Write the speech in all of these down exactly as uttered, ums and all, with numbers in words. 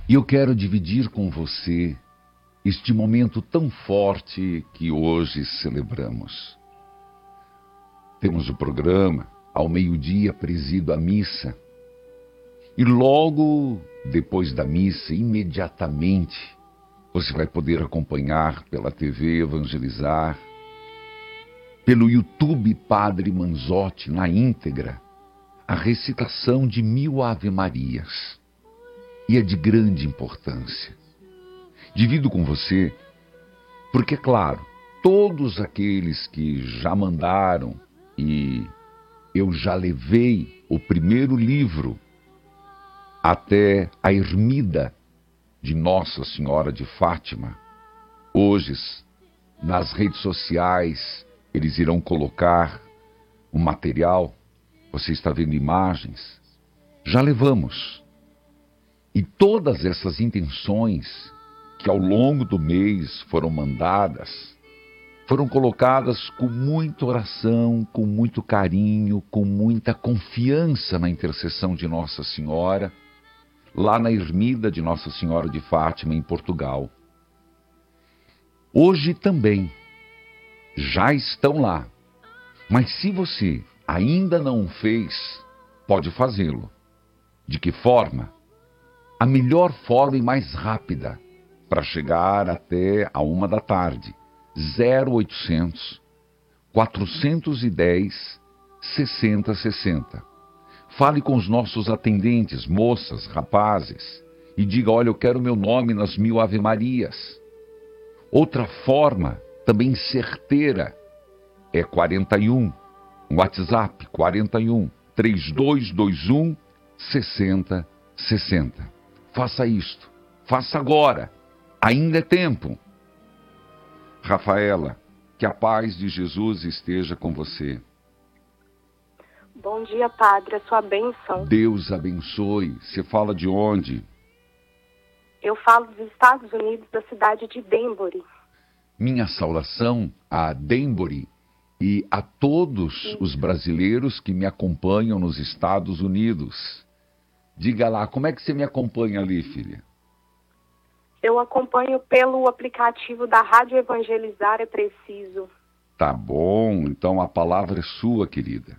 E eu quero dividir com você este momento tão forte que hoje celebramos. Temos o programa, ao meio-dia presido a missa. E logo depois da missa, imediatamente, você vai poder acompanhar pela T V Evangelizar, pelo YouTube Padre Manzotti, na íntegra, a recitação de mil Ave-Marias. E é de grande importância. Divido com você, porque, é claro, todos aqueles que já mandaram, e eu já levei o primeiro livro até a ermida de Nossa Senhora de Fátima, hoje, nas redes sociais, eles irão colocar o material, você está vendo imagens, já levamos. E todas essas intenções que ao longo do mês foram mandadas, foram colocadas com muita oração, com muito carinho, com muita confiança na intercessão de Nossa Senhora, lá na ermida de Nossa Senhora de Fátima, em Portugal. Hoje também já estão lá, mas se você ainda não o fez, pode fazê-lo. De que forma? A melhor forma e mais rápida para chegar até a uma da tarde, zero oitocentos, quatrocentos e dez, sessenta sessenta. Fale com os nossos atendentes, moças, rapazes, e diga, olha, eu quero meu nome nas mil Ave-Marias. Outra forma, também certeira, é quarenta e um, WhatsApp, quarenta e um, três dois dois um, sessenta sessenta. Faça isto, faça agora, ainda é tempo. Rafaela, que a paz de Jesus esteja com você. Bom dia, Padre, a sua bênção. Deus abençoe. Você fala de onde? Eu falo dos Estados Unidos, da cidade de Danbury. Minha saudação a Danbury e a todos Sim. os brasileiros que me acompanham nos Estados Unidos. Diga lá, como é que você me acompanha ali, filha? Eu acompanho pelo aplicativo da Rádio Evangelizar é Preciso. Tá bom, então a palavra é sua, querida.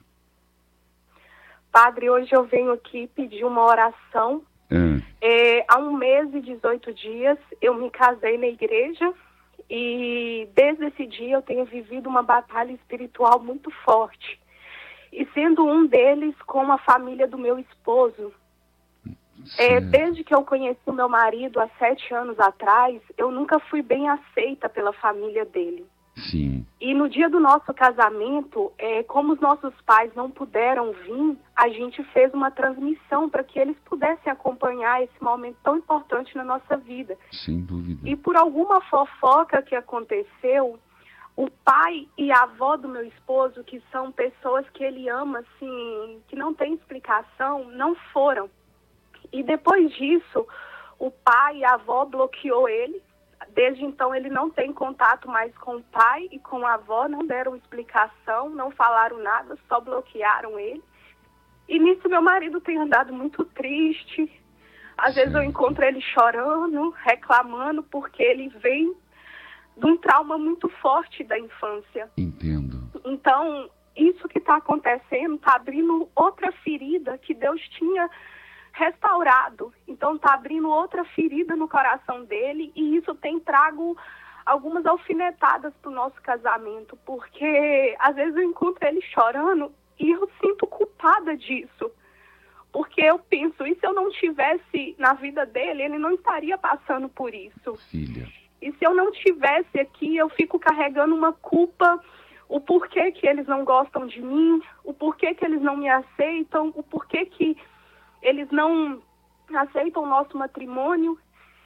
Padre, hoje eu venho aqui pedir uma oração. Hum. É, há um mês e dezoito dias eu me casei na igreja e desde esse dia eu tenho vivido uma batalha espiritual muito forte. E sendo um deles com a família do meu esposo. É, desde que eu conheci o meu marido há sete anos atrás, eu nunca fui bem aceita pela família dele. Sim. E no dia do nosso casamento, é, como os nossos pais não puderam vir, a gente fez uma transmissão para que eles pudessem acompanhar esse momento tão importante na nossa vida. Sem dúvida. E por alguma fofoca que aconteceu, o pai e a avó do meu esposo, que são pessoas que ele ama, assim, que não tem explicação, não foram. E depois disso, o pai e a avó bloqueou ele. Desde então, ele não tem contato mais com o pai e com a avó, não deram explicação, não falaram nada, só bloquearam ele. E nisso, meu marido tem andado muito triste. Às vezes eu encontro ele chorando, reclamando, porque ele vem de um trauma muito forte da infância. Entendo. Então, isso que está acontecendo está abrindo outra ferida que Deus tinha restaurado. Então está abrindo outra ferida no coração dele e isso tem trago algumas alfinetadas para o nosso casamento, porque às vezes eu encontro ele chorando e eu sinto culpada disso, porque eu penso, e se eu não tivesse na vida dele, ele não estaria passando por isso. Filha. E se eu não tivesse aqui, eu fico carregando uma culpa, o porquê que eles não gostam de mim, o porquê que eles não me aceitam, o porquê que eles não aceitam o nosso matrimônio.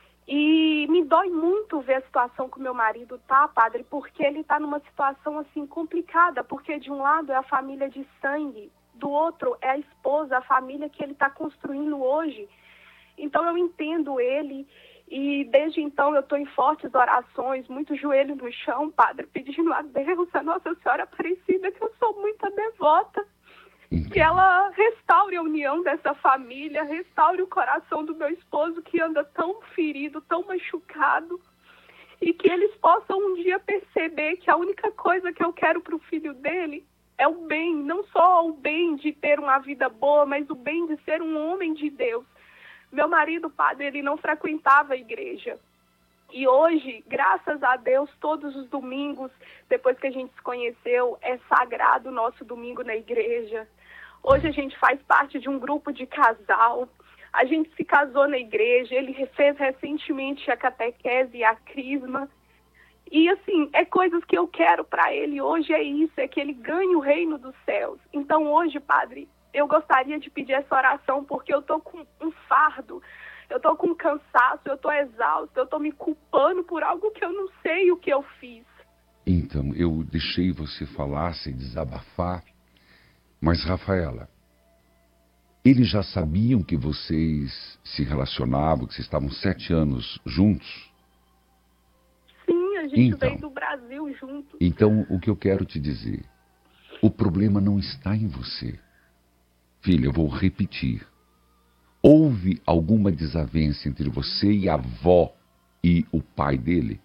E me dói muito ver a situação que o meu marido tá, padre, porque ele tá numa situação assim complicada, porque de um lado é a família de sangue, do outro é a esposa, a família que ele está construindo hoje. Então eu entendo ele e desde então eu estou em fortes orações, muito joelho no chão, padre, pedindo a Deus, a Nossa Senhora Aparecida, que eu sou muito devota, Que ela restaure a união dessa família, restaure o coração do meu esposo que anda tão ferido, tão machucado. E que eles possam um dia perceber que a única coisa que eu quero para o filho dele é o bem. Não só o bem de ter uma vida boa, mas o bem de ser um homem de Deus. Meu marido, padre, ele não frequentava a igreja. E hoje, graças a Deus, todos os domingos, depois que a gente se conheceu, é sagrado o nosso domingo na igreja. Hoje a gente faz parte de um grupo de casal. A gente se casou na igreja, ele fez recentemente a catequese e a crisma. E, assim, é coisas que eu quero para ele hoje, é isso, é que ele ganhe o reino dos céus. Então, hoje, padre, eu gostaria de pedir essa oração, porque eu estou com um fardo, eu estou com cansaço, eu estou exausto, eu estou me culpando por algo que eu não sei o que eu fiz. Então, eu deixei você falar, se desabafar, mas, Rafaela, eles já sabiam que vocês se relacionavam, que vocês estavam sete anos juntos? Sim, a gente então, veio do Brasil juntos. Então, o que eu quero te dizer, o problema não está em você. Filha, eu vou repetir. Houve alguma desavença entre você e a avó e o pai dele?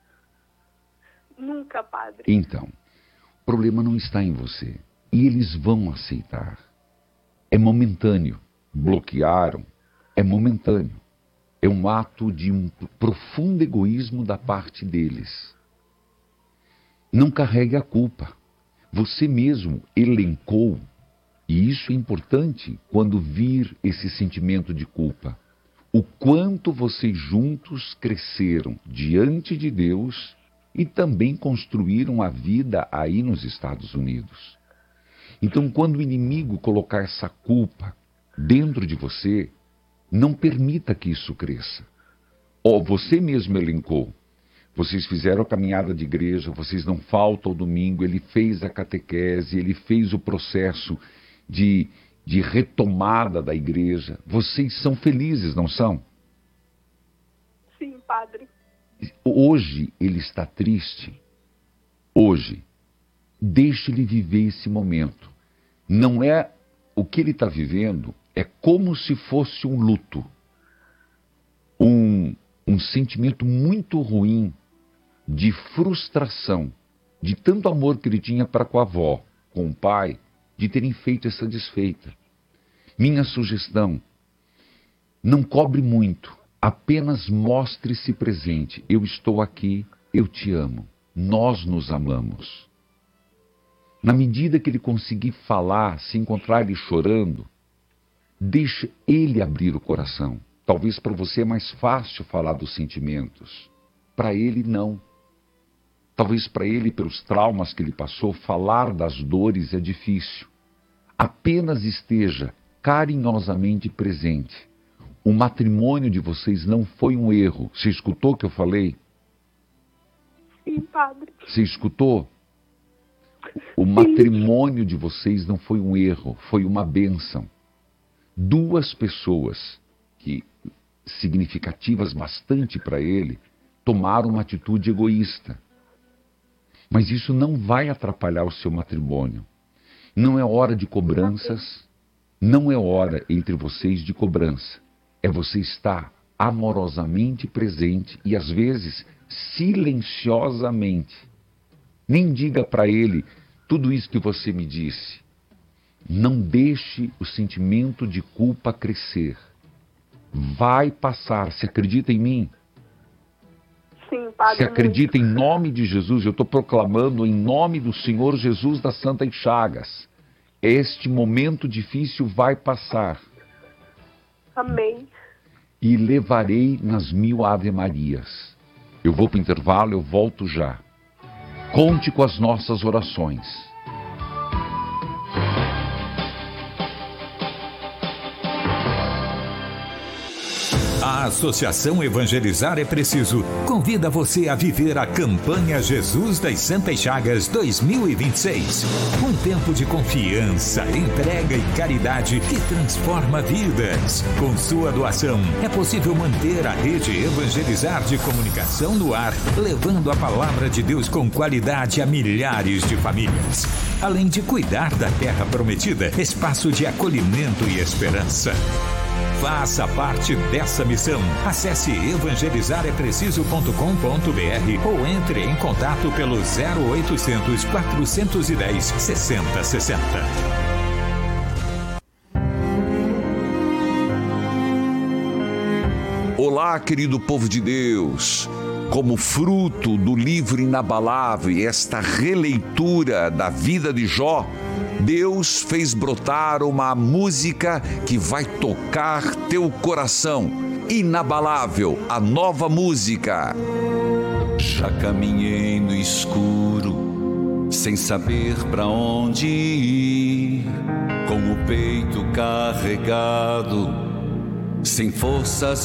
Nunca, padre. Então, o problema não está em você. E eles vão aceitar. É momentâneo. Bloquearam. É momentâneo. É um ato de um profundo egoísmo da parte deles. Não carregue a culpa. Você mesmo elencou, e isso é importante quando vir esse sentimento de culpa, o quanto vocês juntos cresceram diante de Deus e também construíram a vida aí nos Estados Unidos. Então, quando o inimigo colocar essa culpa dentro de você, não permita que isso cresça. Ó, você mesmo elencou. Vocês fizeram a caminhada de igreja, vocês não faltam ao domingo, ele fez a catequese, ele fez o processo de, de retomada da igreja. Vocês são felizes, não são? Sim, padre. Hoje ele está triste. Hoje. Deixe ele viver esse momento. Não é o que ele está vivendo, é como se fosse um luto. Um, um sentimento muito ruim de frustração, de tanto amor que ele tinha para com a avó, com o pai, de terem feito essa desfeita. Minha sugestão, não cobre muito, apenas mostre-se presente. Eu estou aqui, eu te amo, nós nos amamos. Na medida que ele conseguir falar, se encontrar ele chorando, deixe ele abrir o coração. Talvez para você é mais fácil falar dos sentimentos. Para ele, não. Talvez para ele, pelos traumas que ele passou, falar das dores é difícil. Apenas esteja carinhosamente presente. O matrimônio de vocês não foi um erro. Você escutou o que eu falei? Sim, padre. Você escutou? O matrimônio de vocês não foi um erro, foi uma bênção. Duas pessoas que significativas bastante para ele tomaram uma atitude egoísta. Mas isso não vai atrapalhar o seu matrimônio. Não é hora de cobranças, não é hora entre vocês de cobrança. É você estar amorosamente presente e às vezes silenciosamente. Nem diga para ele tudo isso que você me disse. Não deixe o sentimento de culpa crescer. Vai passar. Se acredita em mim? Sim, padre. Se acredita em nome de Jesus, eu estou proclamando em nome do Senhor Jesus das Santas Chagas. Este momento difícil vai passar. Amém. E levarei nas mil Ave Marias. Eu vou para o intervalo, eu volto já. Conte com as nossas orações. A Associação Evangelizar é Preciso convida você a viver a campanha Jesus das Santas Chagas dois mil e vinte e seis. Um tempo de confiança, entrega e caridade que transforma vidas. Com sua doação, é possível manter a rede Evangelizar de comunicação no ar, levando a palavra de Deus com qualidade a milhares de famílias. além de cuidar da terra prometida, espaço de acolhimento e esperança. Faça parte dessa missão. Acesse evangelizar é preciso ponto com ponto br ou entre em contato pelo zero oitocentos, quatrocentos e dez, sessenta sessenta. Olá, querido povo de Deus. Como fruto do livro inabalável e esta releitura da vida de Jó, Deus fez brotar uma música que vai tocar teu coração. Inabalável, a nova música. Já caminhei no escuro, sem saber pra onde ir, com o peito carregado, sem forças